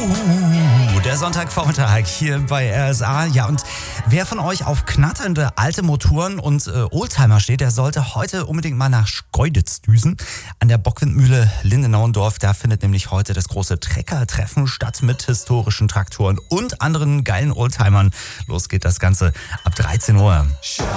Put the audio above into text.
Der Sonntagvormittag hier bei RSA. Ja, und wer von euch auf knatternde alte Motoren und Oldtimer steht, der sollte heute unbedingt mal nach Schkeuditz düsen. An der Bockwindmühle Lindenauendorf, da findet nämlich heute das große Trecker-Treffen statt mit historischen Traktoren und anderen geilen Oldtimern. Los geht das Ganze ab 13 Uhr.